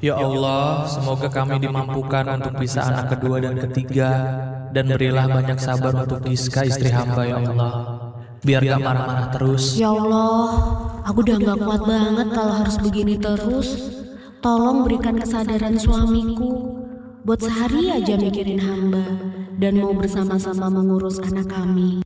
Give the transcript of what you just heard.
Ya Allah, semoga kami dimampukan untuk bisa anak kedua dan ketiga, dan berilah banyak sabar untuk Giska istri hamba ya Allah. Biar gak marah-marah terus. Ya Allah, aku udah gak kuat banget kalau harus begini terus. Tolong berikan kesadaran suamiku buat sehari aja mikirin hamba dan mau bersama-sama mengurus anak kami.